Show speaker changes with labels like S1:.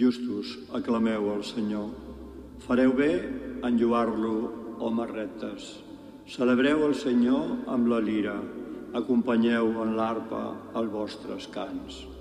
S1: Justos, aclameu el Senyor. Fareu bé en lloar-lo, homes rectes. Celebreu el Senyor amb la lira. Acompanyeu en l'arpa els vostres cants.